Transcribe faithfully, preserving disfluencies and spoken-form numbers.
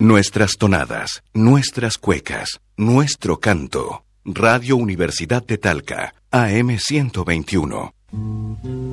Nuestras tonadas, nuestras cuecas, nuestro canto. Radio Universidad de Talca, A M ciento veintiuno.